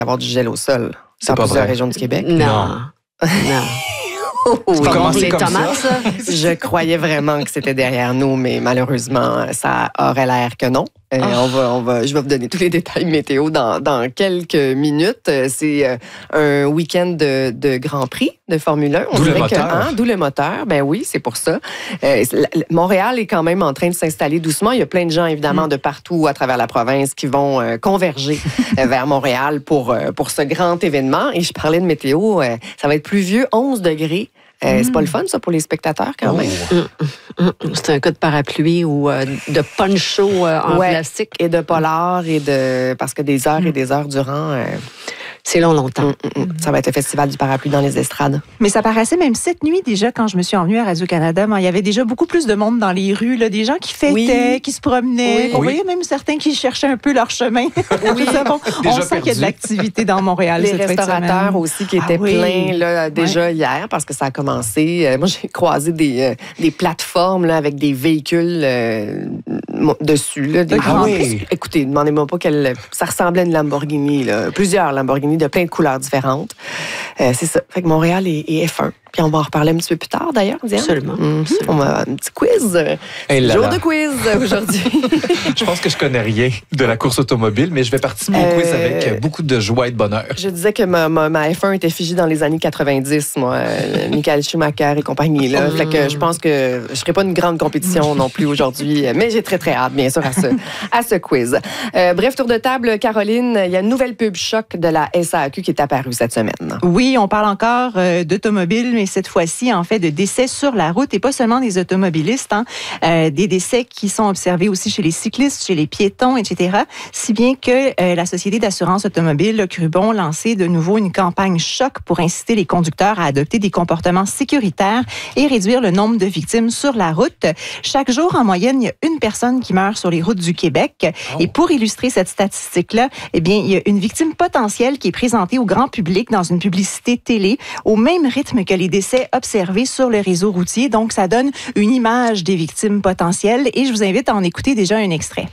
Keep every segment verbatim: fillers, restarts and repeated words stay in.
avoir du gel au sol C'est dans pas plusieurs vrai. régions du Québec. Non. Non. Non. Oui. Pas commencé les comme tomates, ça? Je croyais vraiment que c'était derrière nous, mais malheureusement, ça aurait l'air que non. Euh, Oh. on va, on va, je vais vous donner tous les détails météo dans, dans quelques minutes. Euh, C'est euh, un week-end de, de Grand Prix de Formule un. On D'où le dirait que, moteur. hein, d'où le moteur. Ben oui, c'est pour ça. Euh, la- la- Montréal est quand même en train de s'installer doucement. Il y a plein de gens, évidemment, de partout à travers la province qui vont euh, converger euh, vers Montréal pour, euh, pour ce grand événement. Et je parlais de météo. euh, ça va être pluvieux, onze degrés. Euh, C'est pas le fun, ça, pour les spectateurs, quand même. Oh. C'est un cas de parapluie ou euh, de poncho euh, en Ouais. plastique. Et de polar, et de parce que des heures et des heures durant, euh, C'est long, longtemps. mm, mm, mm, ça va être le festival du parapluie dans les estrades. Mais ça paraissait même cette nuit déjà, quand je me suis envenue à Radio-Canada, il y avait déjà beaucoup plus de monde dans les rues, là, des gens qui fêtaient, Oui. qui se promenaient. Oui. On Oui. voyait même certains qui cherchaient un peu leur chemin. Nous avons- on Déjà sent qu'il y a perdu. de l'activité dans Montréal Les cette fin de restaurateurs semaine. aussi qui Ah étaient oui. pleins là, déjà hier parce que ça a commencé. Euh, moi, j'ai croisé des, euh, des plateformes là, avec des véhicules euh, mo- dessus. Là, des Ah grands- oui. Écoutez, demandez-moi pas quelle. Ça ressemblait à une Lamborghini. Là. Plusieurs Lamborghini de plein de couleurs différentes. Euh, c'est ça. Fait que Montréal est, est F un. Puis on va en reparler un petit peu plus tard, d'ailleurs, Diane. Absolument. Mhm. On va un petit quiz. Hey là Jour là. de quiz aujourd'hui. Je pense que je connais rien de la course automobile, mais je vais participer au Euh, quiz avec beaucoup de joie et de bonheur. Je disais que ma, ma, ma F un était figée dans les années quatre-vingt-dix, moi. euh, Michael Schumacher et compagnie. Là. Fait que je pense que je ne ferai pas une grande compétition non plus aujourd'hui, mais j'ai très, très hâte, bien sûr, à ce, à ce quiz. Euh, bref, tour de table, Caroline, il y a une nouvelle pub choc de la S A Q qui est apparue cette semaine. Oui, on parle encore euh, d'automobiles, mais cette fois-ci, en fait, de décès sur la route et pas seulement des automobilistes, hein, euh, des décès qui sont observés aussi chez les cyclistes, chez les piétons, et cetera. Si bien que euh, la Société d'assurance automobile, le Crubon, lancé de nouveau une campagne choc pour inciter les conducteurs à adopter des comportements sécuritaires et réduire le nombre de victimes sur la route. Chaque jour, en moyenne, il y a une personne qui meurt sur les routes du Québec. Oh. Et pour illustrer cette statistique-là, eh bien, il y a une victime potentielle qui est présentée au grand public dans une publicité télé au même rythme que les décès observés sur le réseau routier. Donc, ça donne une image des victimes potentielles et je vous invite à en écouter déjà un extrait.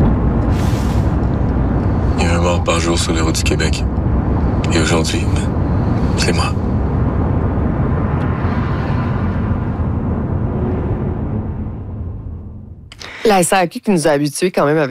Il y a un mort par jour sur les routes du Québec. Et aujourd'hui, ben, c'est moi. La S A Q qui nous a habitués quand même avec